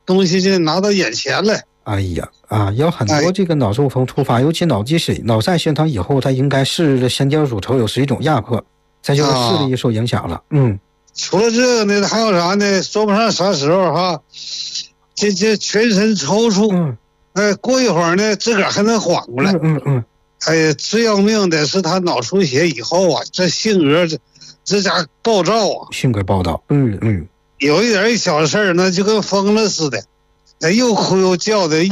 东西就拿到眼前了。 哎呀有很多这个脑中风突发，尤其脑积水、脑塞形成以后，它应该是神经乳头有水肿压迫，再就是视力受影响了。 除了这个呢，还有啥呢？说不上啥时候哈，这全身抽搐。过一会儿呢，自个儿还能缓过来。哎呀，最要命的是他脑出血以后啊，这性格这家暴躁啊， 性格暴躁。 有一点小事那就跟疯了似的，又哭又叫的。